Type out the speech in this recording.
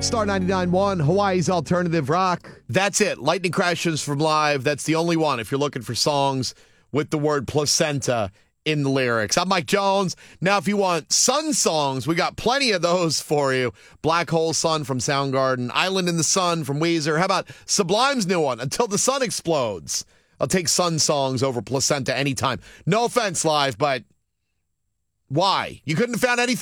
Star 99.1, Hawaii's alternative rock. That's it. Lightning Crashes from Live. That's the only one if you're looking for songs with the word placenta in the lyrics. I'm Mike Jones. Now, if you want sun songs, we got plenty of those for you. Black Hole Sun from Soundgarden, Island in the Sun from Weezer. How about Sublime's new one, Until the Sun Explodes? I'll take sun songs over placenta anytime. No offense, Live, but why? You couldn't have found anything